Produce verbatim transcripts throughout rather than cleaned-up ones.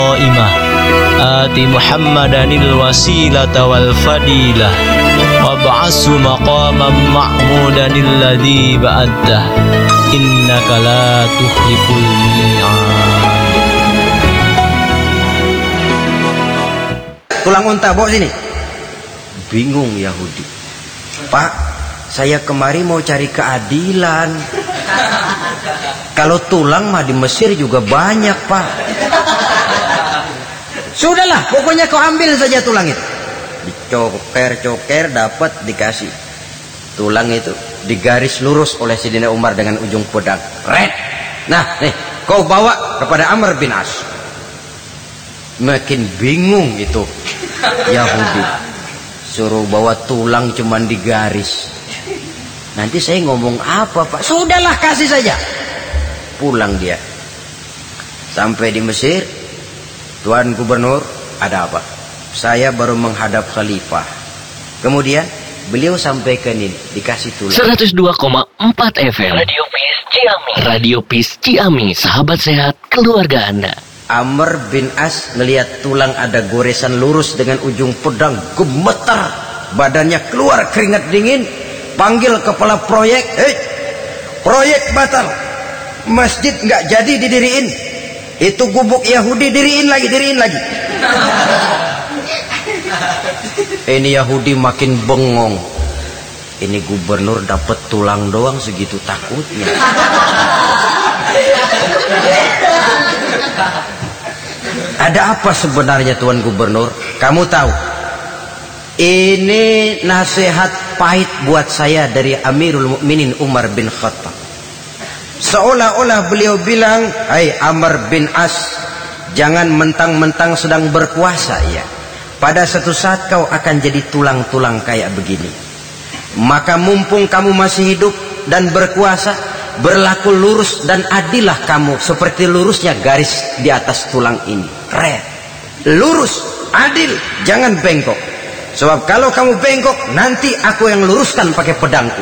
imah ati Muhammadanil wasilata wal fadilah wab'asu maqaman ma'mudanil ladzi ba'addah innaka la tukhliful mi'ad. Tulang unta bawa sini. Bingung Yahudi. Pak, saya kemari mau cari keadilan. Kalau tulang mah di Mesir juga banyak, Pak. Sudahlah, pokoknya kau ambil saja tulang itu. Dicoker-coker dapat dikasih. Tulang itu digaris lurus oleh Sayyidina Umar dengan ujung pedang. Red. Nah, nih, kau bawa kepada Amr bin As. Makin bingung itu Yahudi. Suruh bawa tulang cuman digaris. Nanti saya ngomong apa, Pak? Sudahlah, kasih saja. Pulang dia. Sampai di Mesir, Tuan Gubernur, ada apa? Saya baru menghadap khalifah. Kemudian beliau sampaikan ini, dikasih tulang. seratus dua koma empat F M Radio Peace Ciamis. Radio Peace Ciamis, sahabat sehat keluarga Anda. Amr bin As ngelihat tulang ada goresan lurus dengan ujung pedang, gemetar, badannya keluar keringat dingin, panggil kepala proyek, "Hei, proyek batal, masjid nggak jadi didiriin, itu gubuk Yahudi diriin lagi, diriin lagi." Ini Yahudi makin bengong. Ini gubernur dapat tulang doang segitu takutnya. Ada apa sebenarnya Tuan Gubernur? Kamu tahu, ini nasihat pahit buat saya dari Amirul Mukminin Umar bin Khattab. Seolah-olah beliau bilang, "Hai Amr bin As, jangan mentang-mentang sedang berkuasa ya. Pada suatu saat kau akan jadi tulang-tulang kayak begini. Maka mumpung kamu masih hidup dan berkuasa, berlaku lurus dan adillah kamu seperti lurusnya garis di atas tulang ini. Red. Lurus, adil, jangan bengkok. Sebab kalau kamu bengkok, nanti aku yang luruskan pakai pedangku."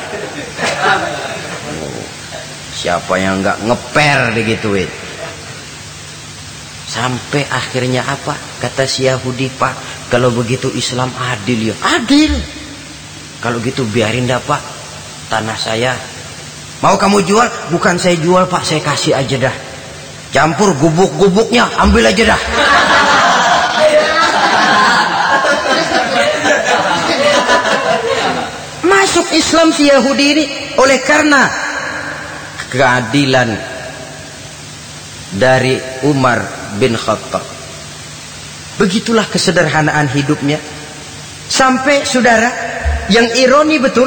Oh, siapa yang nggak ngeper digituin? Sampai akhirnya apa? Kata si Yahudi, "Pak, kalau begitu Islam adil ya." Adil. Kalau gitu biarin dah, Pak. Tanah saya mau kamu jual? Bukan saya jual, Pak, saya kasih aja dah. Campur gubuk-gubuknya, ambil aja dah. Masuk Islam si Yahudi ini oleh karena keadilan dari Umar bin Khattab. Begitulah kesederhanaan hidupnya. Sampai saudara, yang ironi betul,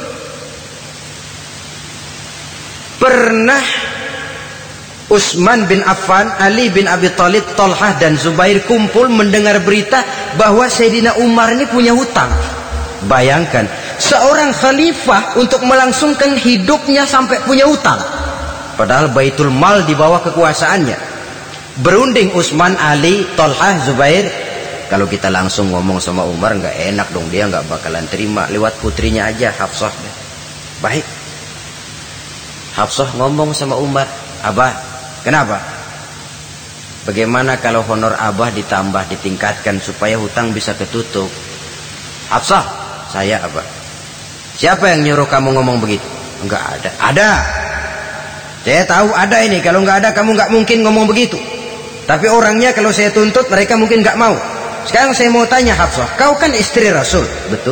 pernah Utsman bin Affan, Ali bin Abi Thalib, Thalhah dan Zubair kumpul mendengar berita bahwa Sayyidina Umar ini punya hutang. Bayangkan, seorang khalifah untuk melangsungkan hidupnya sampai punya hutang. Padahal Baitul Mal di bawah kekuasaannya. Berunding Utsman, Ali, Thalhah, Zubair. Kalau kita langsung ngomong sama Umar nggak enak dong, dia nggak bakalan terima. Lewat putrinya aja, Hafsah. Baik. Hafsah ngomong sama Umar, "Abah, kenapa? Bagaimana kalau honor Abah ditambah, ditingkatkan supaya hutang bisa ketutup?" "Hafsah, saya Abah." "Siapa yang nyuruh kamu ngomong begitu?" "Enggak ada." "Ada. Saya tahu ada ini. Kalau enggak ada kamu enggak mungkin ngomong begitu. Tapi orangnya kalau saya tuntut mereka mungkin enggak mau. Sekarang saya mau tanya Hafsah, kau kan istri Rasul." "Betul."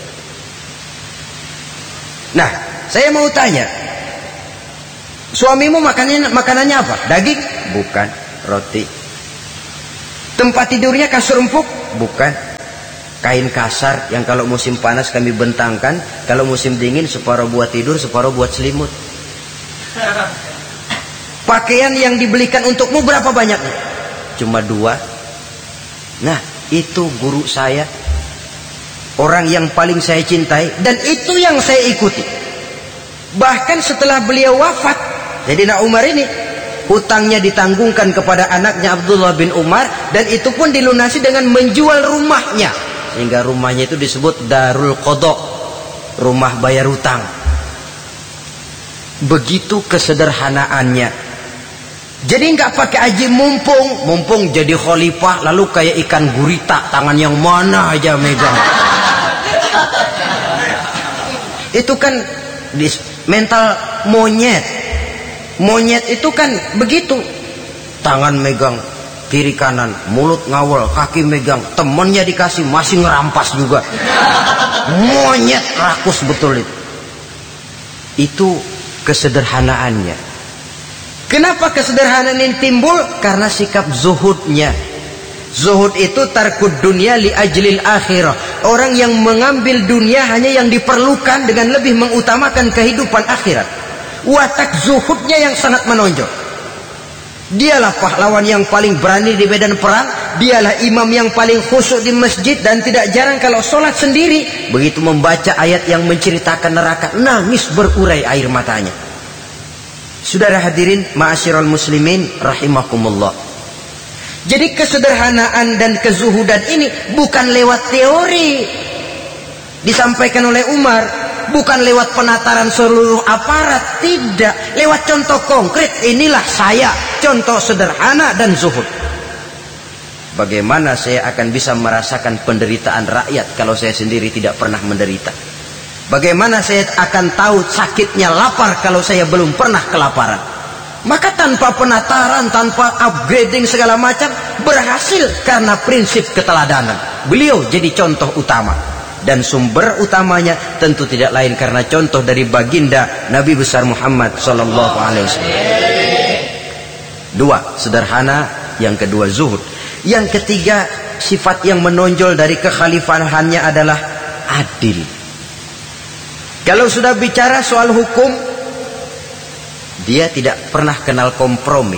"Nah, saya mau tanya, suamimu makanannya, makanannya apa? Daging?" "Bukan." "Roti." "Tempat tidurnya kasur empuk?" "Bukan." "Kain kasar yang kalau musim panas kami bentangkan, kalau musim dingin separuh buat tidur, separuh buat selimut." "Pakaian yang dibelikan untukmu berapa banyaknya?" "Cuma dua." Nah, itu guru saya, orang yang paling saya cintai, dan itu yang saya ikuti. Bahkan setelah beliau wafat, Sayyidina Umar ini hutangnya ditanggungkan kepada anaknya Abdullah bin Umar, dan itu pun dilunasi dengan menjual rumahnya, sehingga rumahnya itu disebut Darul Qadha, rumah bayar hutang. Begitu kesederhanaannya. Jadi nggak pakai aji mumpung, mumpung jadi khalifah lalu kayak ikan gurita, tangan yang mana aja megang. Itu kan mental monyet. Monyet itu kan begitu, tangan megang kiri kanan, mulut ngawal, kaki megang, temennya dikasih masih ngerampas juga. Monyet rakus betul itu. Itu kesederhanaannya. Kenapa kesederhanaan ini timbul? Karena sikap zuhudnya. Zuhud itu tarkud dunia li ajlil akhirah. Orang yang mengambil dunia hanya yang diperlukan dengan lebih mengutamakan kehidupan akhirat. Watak zuhudnya yang sangat menonjol. Dialah pahlawan yang paling berani di medan perang. Dialah imam yang paling khusyuk di masjid. Dan tidak jarang kalau sholat sendiri, begitu membaca ayat yang menceritakan neraka, nangis berurai air matanya. Saudara hadirin ma'asyiral muslimin rahimakumullah. Jadi kesederhanaan dan kezuhudan ini bukan lewat teori disampaikan oleh Umar, bukan lewat penataran seluruh aparat, tidak, lewat contoh konkret. Inilah saya, contoh sederhana dan zuhud. Bagaimana saya akan bisa merasakan penderitaan rakyat kalau saya sendiri tidak pernah menderita? Bagaimana saya akan tahu sakitnya lapar kalau saya belum pernah kelaparan? Maka tanpa penataran, tanpa upgrading segala macam, berhasil karena prinsip keteladanan. Beliau jadi contoh utama. Dan sumber utamanya tentu tidak lain karena contoh dari baginda Nabi besar Muhammad sallallahu alaihi wasallam. Dua, sederhana. Yang kedua, zuhud. Yang ketiga, sifat yang menonjol dari kekhalifahannya adalah adil. Kalau sudah bicara soal hukum, dia tidak pernah kenal kompromi.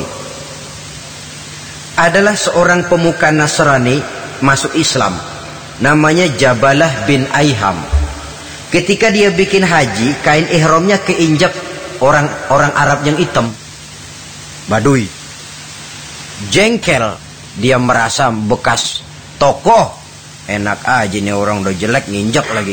Adalah seorang pemuka Nasrani masuk Islam, namanya Jabalah bin Aiham. Ketika dia bikin haji, kain ihramnya keinjak orang orang Arab yang hitam, Badui. Jengkel, dia merasa bekas tokoh, enak aja nih orang udah jelek nginjak lagi.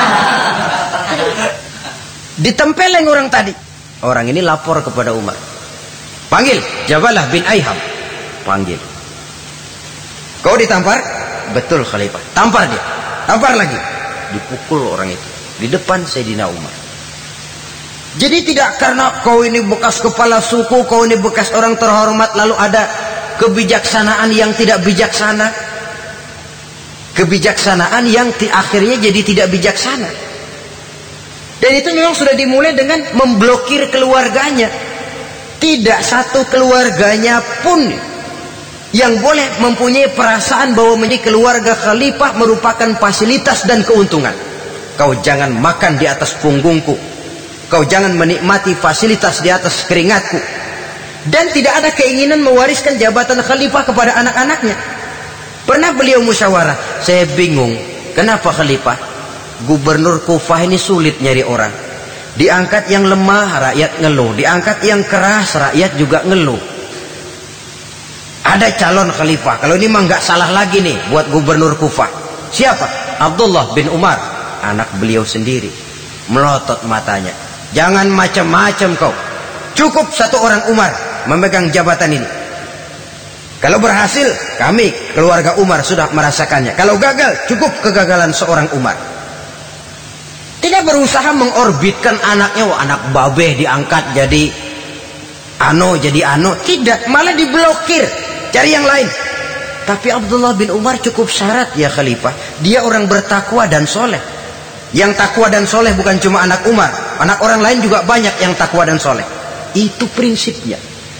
Ditempeleng orang tadi. Orang ini lapor kepada Umar. Panggil Jabalah bin Aiham. Panggil. Kau ditampar? Betul Khalifah. Tampar dia. Tampar lagi. Dipukul orang itu di depan Sayyidina Umar. Jadi tidak karena kau ini bekas kepala suku, kau ini bekas orang terhormat, lalu ada kebijaksanaan yang tidak bijaksana. Kebijaksanaan yang akhirnya jadi tidak bijaksana. Dan itu memang sudah dimulai dengan memblokir keluarganya. Tidak satu keluarganya pun yang boleh mempunyai perasaan bahwa menjadi keluarga khalifah merupakan fasilitas dan keuntungan. Kau jangan makan di atas punggungku. Kau jangan menikmati fasilitas di atas keringatku. Dan tidak ada keinginan mewariskan jabatan khalifah kepada anak-anaknya. Pernah beliau musyawarah, saya bingung, kenapa khalifah? Gubernur Kufah ini sulit nyari orang. Diangkat yang lemah, rakyat ngeluh. Diangkat yang keras, rakyat juga ngeluh. Ada calon khalifah. Kalau ini mah nggak salah lagi nih buat gubernur Kufah. Siapa? Abdullah bin Umar, anak beliau sendiri. Melotot matanya. Jangan macam-macam kau. Cukup satu orang Umar memegang jabatan ini. Kalau berhasil, kami keluarga Umar sudah merasakannya. Kalau gagal, cukup kegagalan seorang Umar. Tidak berusaha mengorbitkan anaknya, wah anak babeh diangkat jadi ano, jadi ano. Tidak, malah diblokir, cari yang lain. Tapi Abdullah bin Umar cukup syarat ya khalifah. Dia orang bertakwa dan soleh. Yang takwa dan soleh bukan cuma anak Umar, anak orang lain juga banyak yang takwa dan soleh. Itu prinsipnya.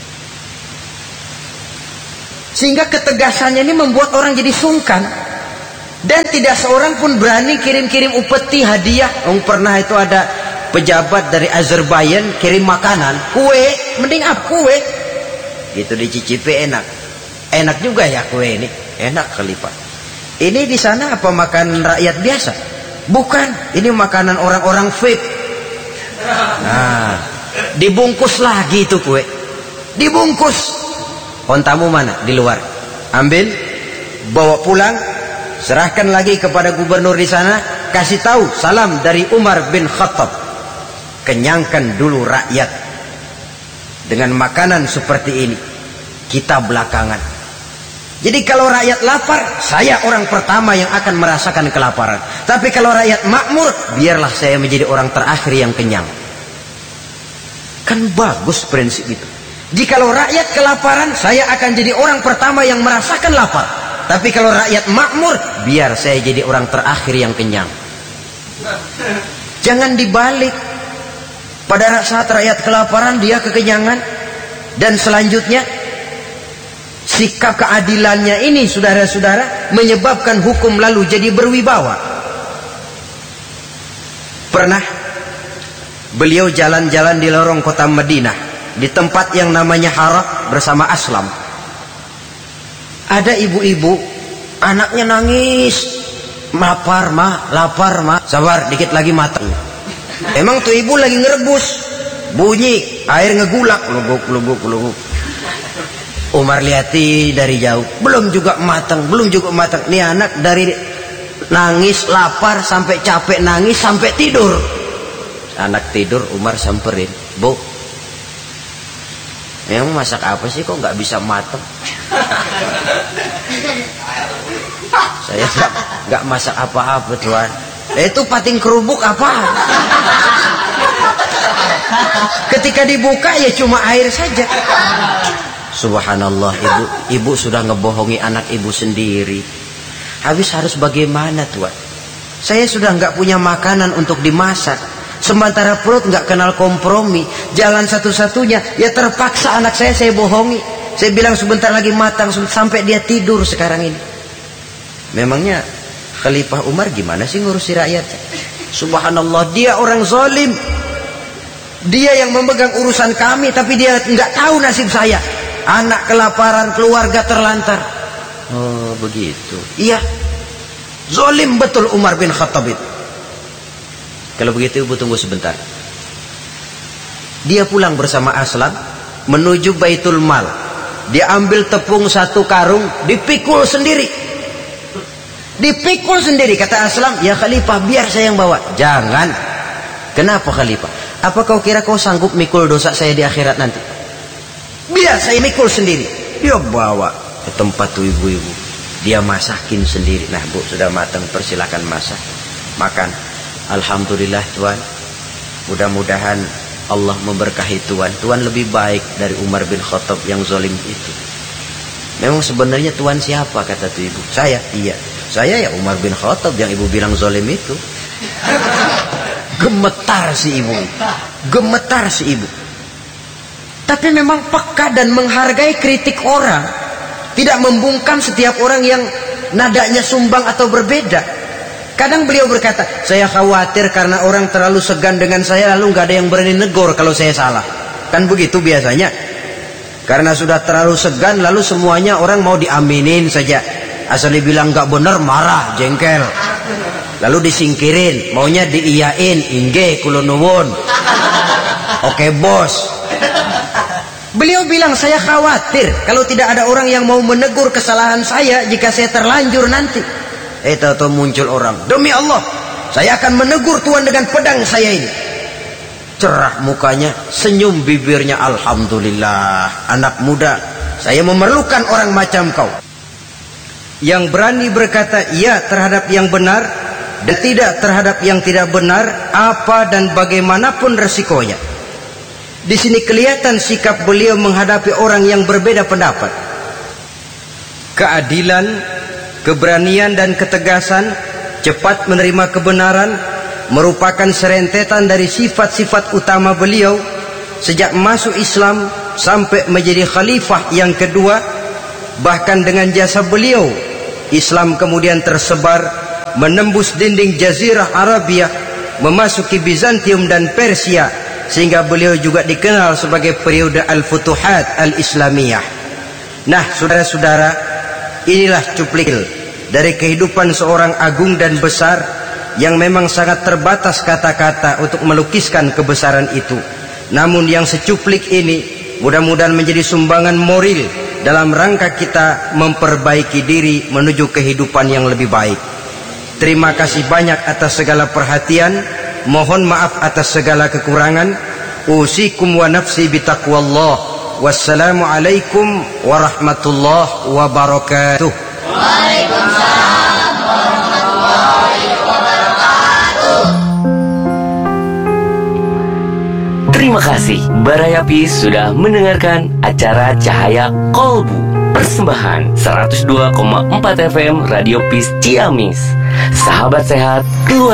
Sehingga ketegasannya ini membuat orang jadi sungkan. Dan tidak seorang pun berani kirim-kirim upeti hadiah. Oh, pernah itu ada pejabat dari Azerbaijan kirim makanan, kue, mending apa kue? Gitu dicicipi enak. Enak juga ya kue ini, enak khalifah. Ini di sana apa makanan rakyat biasa? Bukan, ini makanan orang-orang fake. Nah, dibungkus lagi itu kue. Dibungkus. Kontamu mana? Di luar. Ambil, bawa pulang. Serahkan lagi kepada gubernur di sana, kasih tahu salam dari Umar bin Khattab. Kenyangkan dulu rakyat dengan makanan seperti ini. kita belakangan. Jadi kalau rakyat lapar, saya orang pertama yang akan merasakan kelaparan. Tapi kalau rakyat makmur, biarlah saya menjadi orang terakhir yang kenyang. Kan bagus prinsip itu. Jikalau rakyat kelaparan, saya akan jadi orang pertama yang merasakan lapar. Tapi kalau rakyat makmur, biar saya jadi orang terakhir yang kenyang. Jangan dibalik. Pada saat rakyat kelaparan, dia kekenyangan. Dan selanjutnya, sikap keadilannya ini, saudara-saudara, menyebabkan hukum lalu jadi berwibawa. Pernah beliau jalan-jalan di lorong kota Madinah, di tempat yang namanya Harah bersama Aslam. Ada ibu-ibu, anaknya nangis, lapar ma, lapar ma, sabar dikit lagi matang. Emang tuh ibu lagi ngerebus, bunyi air ngegulak, lubuk lubuk lubuk. Umar lihati dari jauh, belum juga matang, belum juga matang. Nih anak dari nangis lapar sampai capek nangis sampai tidur. Anak tidur, Umar samperin, Bu, emang masak apa sih kok nggak bisa matang? Saya nggak nggak masak apa-apa tuan. Itu pating kerubuk apa? Ketika dibuka ya cuma air saja. Subhanallah, ibu ibu sudah ngebohongi anak ibu sendiri. Habis harus bagaimana tuan? Saya sudah nggak punya makanan untuk dimasak. Sementara perut nggak kenal kompromi. Jalan satu-satunya ya terpaksa anak saya saya bohongi. Saya bilang sebentar lagi matang sampai dia tidur sekarang ini. Memangnya Khalifah Umar gimana sih ngurusi rakyatnya? Subhanallah, dia orang zalim. Dia yang memegang urusan kami, tapi dia nggak tahu nasib saya. Anak kelaparan, keluarga terlantar. Oh begitu. Iya, zalim betul Umar bin Khattab itu. Kalau begitu ibu tunggu sebentar. Dia pulang bersama Aslam menuju Baitul Mal. Dia ambil tepung satu karung, dipikul sendiri. Dipikul sendiri, kata Aslam, ya Khalifah biar saya yang bawa. Jangan. Kenapa Khalifah? Apa kau kira kau sanggup mikul dosa saya di akhirat nanti? Biar saya mikul sendiri. Dia bawa ke tempat tuh ibu-ibu. Dia masakin sendiri. Nah bu, sudah matang, persilakan masak. Makan. Alhamdulillah Tuan. Mudah-mudahan Allah memberkahi Tuan. Tuan lebih baik dari Umar bin Khattab yang zalim itu. Memang sebenarnya Tuan siapa, kata tuh ibu? Saya. Iya, saya ya Umar bin Khattab yang ibu bilang zalim itu. Gemetar si ibu. Gemetar si ibu. Tapi memang peka dan menghargai kritik orang. Tidak membungkam setiap orang yang nadanya sumbang atau berbeda. Kadang beliau berkata, saya khawatir karena orang terlalu segan dengan saya, lalu nggak ada yang berani negor kalau saya salah. Kan begitu biasanya. Karena sudah terlalu segan, lalu semuanya orang mau diaminin saja. Asal dibilang nggak benar, marah, jengkel. Lalu disingkirin, maunya diiyain, ingge, kulo nuwun. Oke bos. Beliau bilang, saya khawatir kalau tidak ada orang yang mau menegur kesalahan saya jika saya terlanjur nanti. Eh tahu-tahu muncul orang, demi Allah saya akan menegur Tuan dengan pedang saya ini. Cerah mukanya, senyum bibirnya, alhamdulillah. Anak muda, saya memerlukan orang macam kau, yang berani berkata iya terhadap yang benar dan tidak terhadap yang tidak benar, apa dan bagaimanapun resikonya. Di sini kelihatan sikap beliau menghadapi orang yang berbeda pendapat. Keadilan, keberanian dan ketegasan, cepat menerima kebenaran, merupakan serentetan dari sifat-sifat utama beliau sejak masuk Islam sampai menjadi khalifah yang kedua. Bahkan dengan jasa beliau, Islam kemudian tersebar menembus dinding Jazirah Arabia, memasuki Bizantium dan Persia, sehingga beliau juga dikenal sebagai periode Al-Futuhat Al-Islamiyah. Nah saudara-saudara, inilah cuplik dari kehidupan seorang agung dan besar yang memang sangat terbatas kata-kata untuk melukiskan kebesaran itu. Namun yang secuplik ini mudah-mudahan menjadi sumbangan moral dalam rangka kita memperbaiki diri menuju kehidupan yang lebih baik. Terima kasih banyak atas segala perhatian. Mohon maaf atas segala kekurangan. Usikum wa nafsi bitaqwallah. Wassalamualaikum warahmatullahi wabarakatuh. Waalaikumsalam warahmatullahi wabarakatuh. Terima kasih Barayapis sudah mendengarkan acara Cahaya Kolbu, persembahan seratus dua koma empat F M Radio Peace Ciamis. Sahabat sehat keluar